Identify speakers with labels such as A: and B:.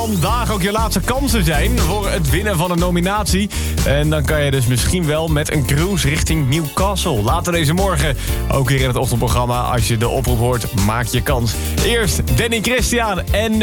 A: vandaag ook je laatste kansen zijn voor het winnen van een nominatie. En dan kan je dus misschien wel met een cruise richting Newcastle. Later deze morgen, ook weer in het ochtendprogramma. Als je de oproep hoort, maak je kans. Eerst Danny Christian en